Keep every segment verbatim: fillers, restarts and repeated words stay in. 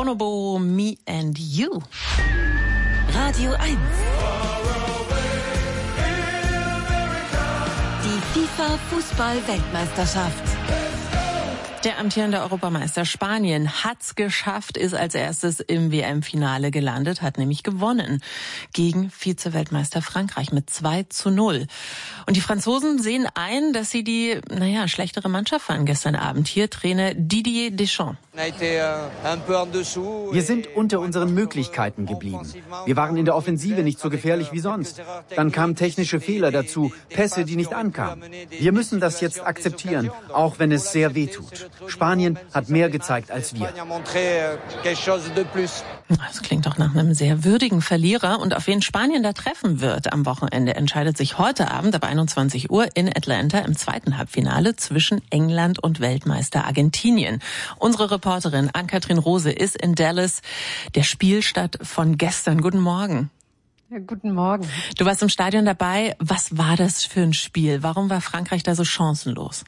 Bonobo, Me and You. Radio eins. Die FIFA-Fußball-Weltmeisterschaft. Der amtierende Europameister Spanien hat's geschafft, ist als erstes im W M-Finale gelandet, hat nämlich gewonnen gegen Vize-Weltmeister Frankreich mit zwei zu null. Und die Franzosen sehen ein, dass sie die, naja, schlechtere Mannschaft waren gestern Abend. Hier Trainer Didier Deschamps. Wir sind unter unseren Möglichkeiten geblieben. Wir waren in der Offensive nicht so gefährlich wie sonst. Dann kamen technische Fehler dazu, Pässe, die nicht ankamen. Wir müssen das jetzt akzeptieren, auch wenn es sehr weh tut. Spanien hat mehr gezeigt als wir. Das klingt doch nach einem sehr würdigen Verlierer. Und auf wen Spanien da treffen wird am Wochenende, entscheidet sich heute Abend ab einundzwanzig Uhr in Atlanta im zweiten Halbfinale zwischen England und Weltmeister Argentinien. Unsere Reporterin Ann-Kathrin Rose ist in Dallas, der Spielstadt von gestern. Guten Morgen. Ja, guten Morgen. Du warst im Stadion dabei. Was war das für ein Spiel? Warum war Frankreich da so chancenlos?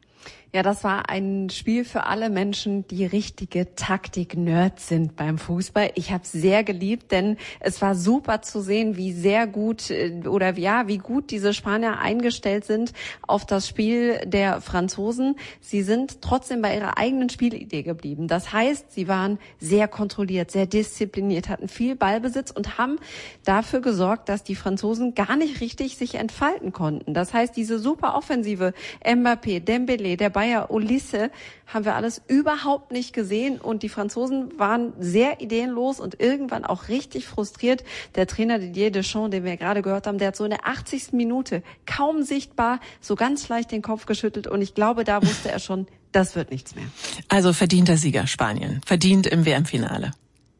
Ja, das war ein Spiel für alle Menschen, die richtige Taktik-Nerds sind beim Fußball. Ich habe es sehr geliebt, denn es war super zu sehen, wie sehr gut oder ja, wie gut diese Spanier eingestellt sind auf das Spiel der Franzosen. Sie sind trotzdem bei ihrer eigenen Spielidee geblieben. Das heißt, sie waren sehr kontrolliert, sehr diszipliniert, hatten viel Ballbesitz und haben dafür gesorgt, dass die Franzosen gar nicht richtig sich entfalten konnten. Das heißt, diese super Offensive, Mbappé, Dembélé, der Bayer Olise, haben wir alles überhaupt nicht gesehen und die Franzosen waren sehr ideenlos und irgendwann auch richtig frustriert. Der Trainer Didier Deschamps, den wir gerade gehört haben, der hat so in der achtzigsten Minute kaum sichtbar so ganz leicht den Kopf geschüttelt und ich glaube, da wusste er schon, das wird nichts mehr. Also verdienter Sieger Spanien, verdient im W M-Finale.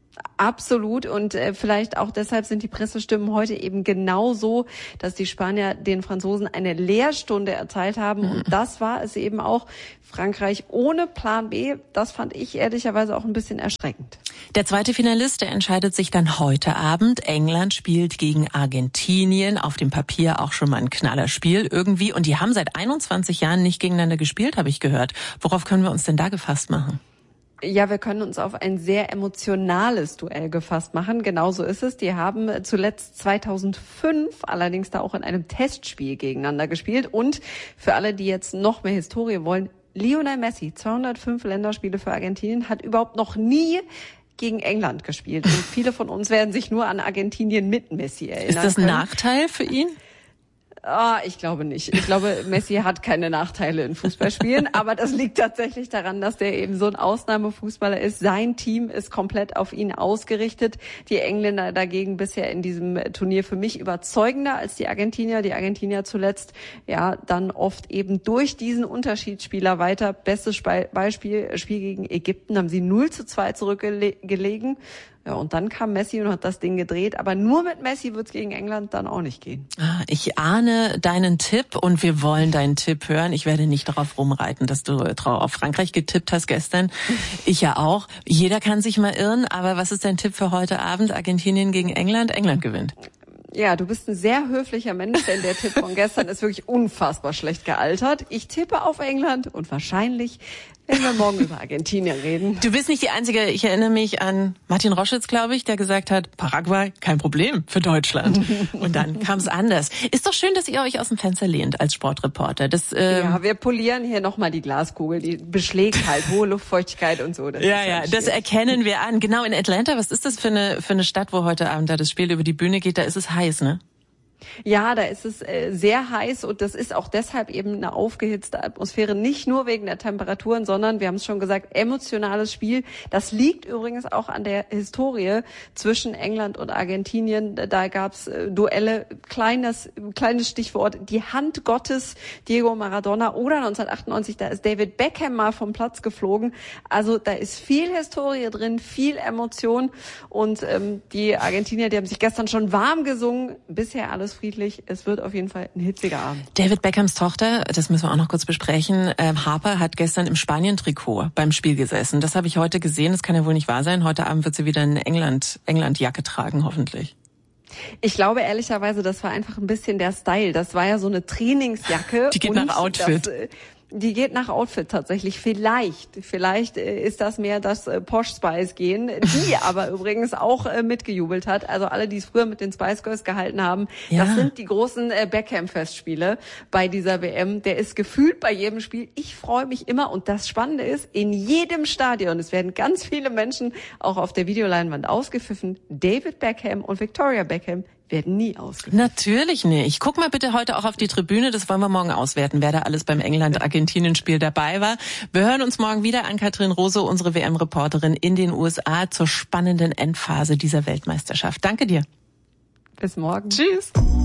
Absolut und äh, vielleicht auch deshalb sind die Pressestimmen heute eben genau so, dass die Spanier den Franzosen eine Lehrstunde erteilt haben und das war es eben auch. Frankreich ohne Plan B, das fand ich ehrlicherweise auch ein bisschen erschreckend. Der zweite Finalist, der entscheidet sich dann heute Abend. England spielt gegen Argentinien, auf dem Papier auch schon mal ein Knallerspiel irgendwie und die haben seit einundzwanzig Jahren nicht gegeneinander gespielt, habe ich gehört. Worauf können wir uns denn da gefasst machen? Ja, wir können uns auf ein sehr emotionales Duell gefasst machen. Genauso ist es. Die haben zuletzt zweitausendfünf allerdings da auch in einem Testspiel gegeneinander gespielt. Und für alle, die jetzt noch mehr Historie wollen, Lionel Messi, zweihundertfünf Länderspiele für Argentinien, hat überhaupt noch nie gegen England gespielt. Und viele von uns werden sich nur an Argentinien mit Messi erinnern. Ist das ein können. Nachteil für ihn? Ah, ich glaube nicht. Ich glaube, Messi hat keine Nachteile in Fußballspielen, aber das liegt tatsächlich daran, dass der eben so ein Ausnahmefußballer ist. Sein Team ist komplett auf ihn ausgerichtet. Die Engländer dagegen bisher in diesem Turnier für mich überzeugender als die Argentinier. Die Argentinier zuletzt ja dann oft eben durch diesen Unterschiedsspieler weiter. Bestes Beispiel, Spiel gegen Ägypten, haben sie null zu zwei zurückgelegen. Ja, und dann kam Messi und hat das Ding gedreht. Aber nur mit Messi wird es gegen England dann auch nicht gehen. Ich ahne deinen Tipp und wir wollen deinen Tipp hören. Ich werde nicht darauf rumreiten, dass du auf Frankreich getippt hast gestern. Ich ja auch. Jeder kann sich mal irren. Aber was ist dein Tipp für heute Abend? Argentinien gegen England? England gewinnt. Ja, du bist ein sehr höflicher Mensch, denn der Tipp von gestern ist wirklich unfassbar schlecht gealtert. Ich tippe auf England und wahrscheinlich werden wir morgen über Argentinien reden. Du bist nicht die Einzige. Ich erinnere mich an Martin Roschitz, glaube ich, der gesagt hat, Paraguay, kein Problem für Deutschland. Und dann kam es anders. Ist doch schön, dass ihr euch aus dem Fenster lehnt als Sportreporter. Das, ähm ja, wir polieren hier nochmal die Glaskugel. Die beschlägt halt hohe Luftfeuchtigkeit und so. Das ja, ja, das schwierig. Erkennen wir an. Genau, in Atlanta, was ist das für eine, für eine Stadt, wo heute Abend da das Spiel über die Bühne geht? Da ist es heiß, ne? Ja, da ist es äh, sehr heiß und das ist auch deshalb eben eine aufgehitzte Atmosphäre, nicht nur wegen der Temperaturen, sondern, wir haben es schon gesagt, emotionales Spiel. Das liegt übrigens auch an der Historie zwischen England und Argentinien. Da gab es äh, Duelle, kleines kleines Stichwort, die Hand Gottes, Diego Maradona, oder neunzehnhundertachtundneunzig, da ist David Beckham mal vom Platz geflogen. Also da ist viel Historie drin, viel Emotion und ähm, die Argentinier, die haben sich gestern schon warm gesungen, bisher alles friedlich. Es wird auf jeden Fall ein hitziger Abend. David Beckhams Tochter, das müssen wir auch noch kurz besprechen, ähm, Harper hat gestern im Spanien-Trikot beim Spiel gesessen. Das habe ich heute gesehen. Das kann ja wohl nicht wahr sein. Heute Abend wird sie wieder eine England, England-Jacke tragen, hoffentlich. Ich glaube ehrlicherweise, das war einfach ein bisschen der Style. Das war ja so eine Trainingsjacke. Die geht nach Outfit. Das, die geht nach Outfit tatsächlich. Vielleicht, vielleicht ist das mehr das Posh Spice gehen, die aber übrigens auch mitgejubelt hat. Also alle, die es früher mit den Spice Girls gehalten haben, ja. Das sind die großen Beckham-Festspiele bei dieser W M. Der ist gefühlt bei jedem Spiel. Ich freue mich immer und das Spannende ist, in jedem Stadion, es werden ganz viele Menschen auch auf der Videoleinwand ausgepfiffen, David Beckham und Victoria Beckham werden nie ausgepfiffen. Natürlich nicht. Guck mal bitte heute auch auf die Tribüne, das wollen wir morgen auswerten, wer da alles beim England-Argentinien-Spiel dabei war. Wir hören uns morgen wieder an Katrin Rose, unsere W M-Reporterin in den U S A, zur spannenden Endphase dieser Weltmeisterschaft. Danke dir. Bis morgen. Tschüss.